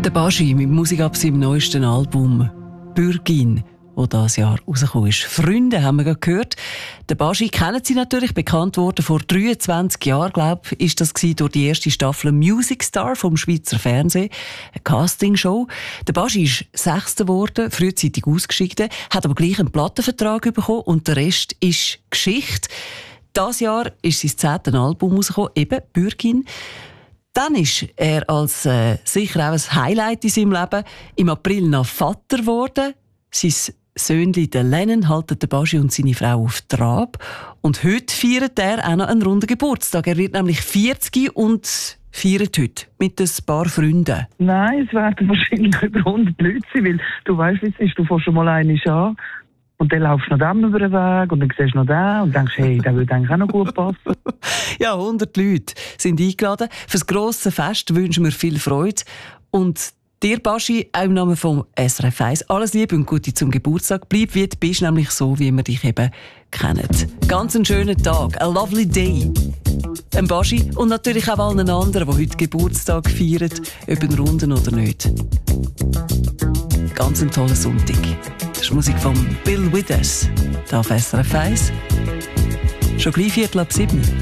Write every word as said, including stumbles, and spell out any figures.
Der Baschi mit Musik ab seinem neuesten Album «Bürgin», das dieses Jahr rausgekommen ist. «Freunde» haben wir gerade gehört. Der Baschi kennen Sie natürlich, bekannt worden vor dreiundzwanzig Jahren, glaube ich, ist das gewesen, durch die erste Staffel «Music Star» vom Schweizer Fernsehen, eine Castingshow. Der Baschi ist Sechster geworden, frühzeitig ausgeschieden, hat aber gleich einen Plattenvertrag bekommen und der Rest ist Geschichte. Dieses Jahr ist sein zehntes Album rausgekommen, eben «Bürgin». Dann ist er als äh, sicher auch ein Highlight in seinem Leben im April noch Vater geworden. Sein Söhnchen, der Lennon, halten den Baschi und seine Frau auf Trab. Und heute feiert er auch noch einen runden Geburtstag. Er wird nämlich vierzig und feiert heute mit ein paar Freunden. Nein, es werden wahrscheinlich über hundert Leute sein, weil du weißt, wie es ist, du fährst schon mal einen an. Und dann laufst du noch dem über den Weg und dann siehst du noch den und denkst, hey, der würde eigentlich auch noch gut passen. Ja, hundert Leute sind eingeladen. Für das grosse Fest wünschen wir viel Freude. Und dir, Baschi, auch im Namen vom S R F eins, alles Liebe und Gute zum Geburtstag. Bleib wie du bist, nämlich so, wie wir dich eben kennen. Ganz einen schönen Tag, a lovely day. Ein Baschi und natürlich auch allen anderen, die heute Geburtstag feiern, ob einen runden oder nicht. Ganz ein toller Sonntag. Das ist Musik von Bill Withers, hier auf S R F eins. Schon gleich Viertel ab sieben.